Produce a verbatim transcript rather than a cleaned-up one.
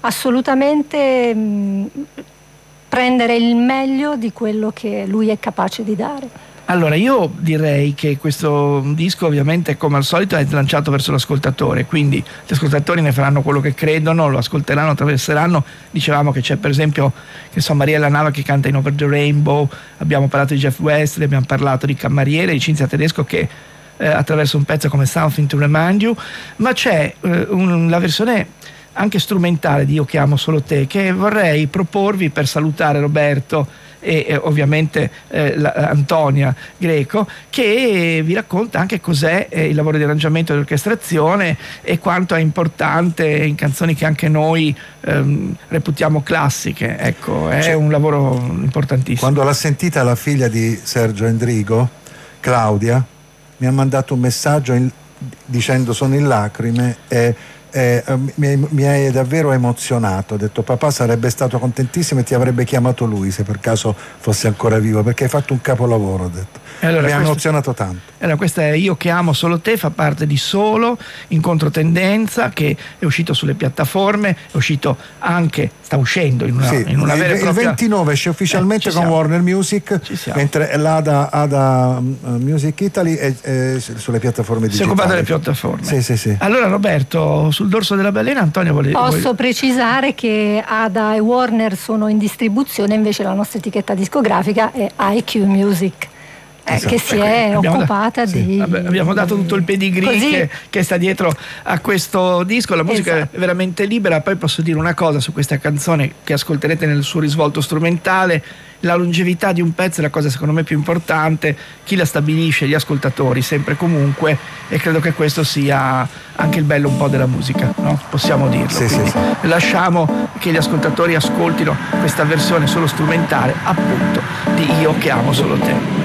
assolutamente mh, prendere il meglio di quello che lui è capace di dare. Allora, io direi che questo disco ovviamente, come al solito, è lanciato verso l'ascoltatore, quindi gli ascoltatori ne faranno quello che credono, lo ascolteranno, attraverseranno. Dicevamo che c'è per esempio, che so, Mariella Nava che canta in Over the Rainbow, abbiamo parlato di Jeff Wesley, abbiamo parlato di Camariere, di Cinzia Tedesco che eh, attraverso un pezzo come Something to Remind You, ma c'è eh, un, la versione anche strumentale di Io che amo solo te, che vorrei proporvi per salutare Roberto e eh, ovviamente eh, la, Antonia Greco, che vi racconta anche cos'è eh, il lavoro di arrangiamento e di orchestrazione e quanto è importante in canzoni che anche noi ehm, reputiamo classiche. Ecco, è cioè, un lavoro importantissimo. Quando l'ha sentita la figlia di Sergio Endrigo, Claudia, mi ha mandato un messaggio in, dicendo sono in lacrime e Eh, mi, mi hai davvero emozionato. Ho detto papà sarebbe stato contentissimo e ti avrebbe chiamato lui se per caso fosse ancora vivo, perché hai fatto un capolavoro, ho detto. Allora, mi ha questo, emozionato tanto. Allora, questa è Io che amo solo te, fa parte di Solo in controtendenza, che è uscito sulle piattaforme, è uscito anche, sta uscendo in una, sì, in una il, vera e propria... il ventinove esce ufficialmente eh, con Warner Music, mentre l'Ada Ada Music Italy è, è sulle piattaforme digitali. Si è occupata delle piattaforme. Sì, sì, sì. Allora Roberto, sul dorso della balena, Antonio vuole... Posso vuole... precisare che Ada e Warner sono in distribuzione, invece la nostra etichetta discografica è I Q Music. Eh, esatto. Che si è abbiamo occupata da, di... sì, vabbè, abbiamo dato tutto il pedigree che, che sta dietro a questo disco. La musica esatto. è veramente libera. Poi posso dire una cosa su questa canzone che ascolterete nel suo risvolto strumentale: la longevità di un pezzo è la cosa secondo me più importante. Chi la stabilisce? Gli ascoltatori, sempre e comunque, e credo che questo sia anche il bello un po' della musica, no? Possiamo dirlo. Sì, sì, sì. Lasciamo che gli ascoltatori ascoltino questa versione solo strumentale, appunto, di Io che amo solo te.